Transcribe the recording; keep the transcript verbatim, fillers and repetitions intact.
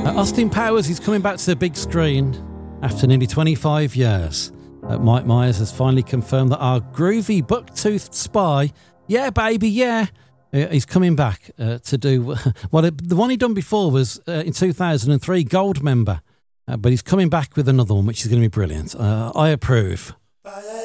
Uh, Austin Powers is coming back to the big screen after nearly twenty-five years. Uh, Mike Myers has finally confirmed that our groovy buck-toothed spy, yeah, baby, yeah, uh, he's coming back uh, to do what it, the one he done before was uh, in two thousand three, Goldmember, uh, but he's coming back with another one, which is going to be brilliant. Uh, I approve.